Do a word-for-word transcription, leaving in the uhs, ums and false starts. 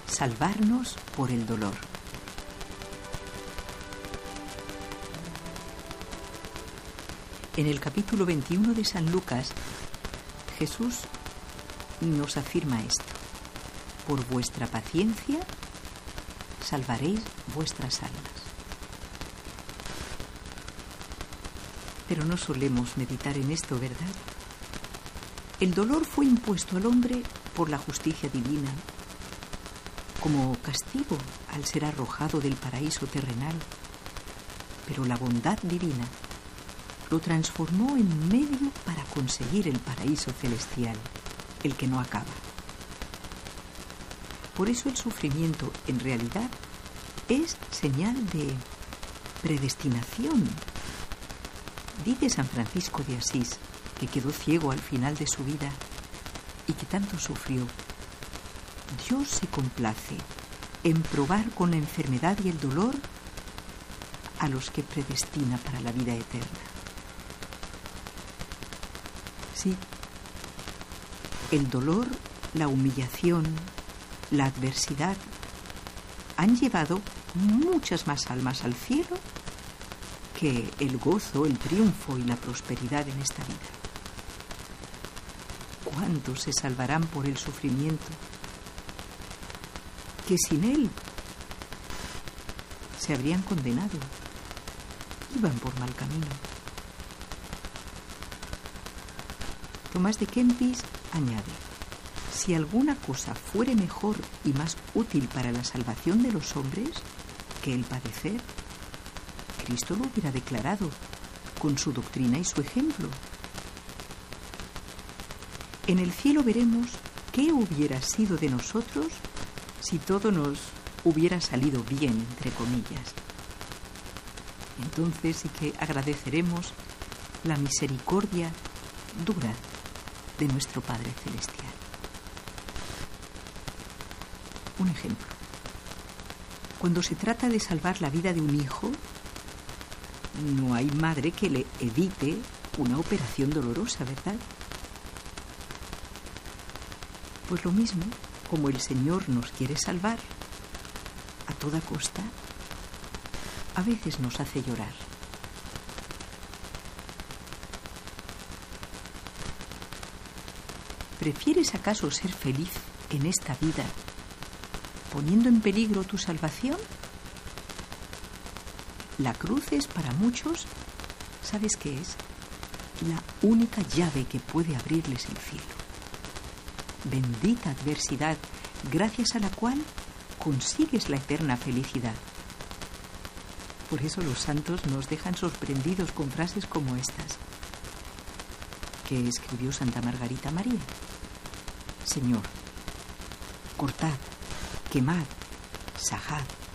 salvarnos por el dolor. En el capítulo veintiuno de San Lucas, Jesús nos afirma esto: por vuestra paciencia salvaréis vuestras almas. Pero no solemos meditar en esto, ¿verdad? El dolor fue impuesto al hombre por la justicia divina, como castigo al ser arrojado del paraíso terrenal. Pero la bondad divina lo transformó en medio para conseguir el paraíso celestial, el que no acaba. Por eso el sufrimiento, en realidad, es señal de predestinación. Dice San Francisco de Asís, que quedó ciego al final de su vida y que tanto sufrió: Dios se complace en probar con la enfermedad y el dolor a los que predestina para la vida eterna. Sí, el dolor, la humillación, la adversidad han llevado muchas más almas al cielo que el gozo, el triunfo y la prosperidad en esta vida. ¿Cuántos se salvarán por el sufrimiento que sin él se habrían condenado? Iban por mal camino. Tomás de Kempis añade: si alguna cosa fuere mejor y más útil para la salvación de los hombres que el padecer, Cristo lo hubiera declarado con su doctrina y su ejemplo. En el cielo veremos qué hubiera sido de nosotros si todo nos hubiera salido bien, entre comillas. Entonces sí que agradeceremos la misericordia dura de nuestro Padre Celestial. Un ejemplo. Cuando se trata de salvar la vida de un hijo, no hay madre que le evite una operación dolorosa, ¿verdad? Pues lo mismo, como el Señor nos quiere salvar a toda costa, a veces nos hace llorar. ¿Prefieres acaso ser feliz en esta vida poniendo en peligro tu salvación? La cruz es para muchos, ¿sabes qué es? La única llave que puede abrirles el cielo. Bendita adversidad, gracias a la cual consigues la eterna felicidad. Por eso los santos nos dejan sorprendidos con frases como estas, que escribió Santa Margarita María. Señor, cortad, quemad, sajad,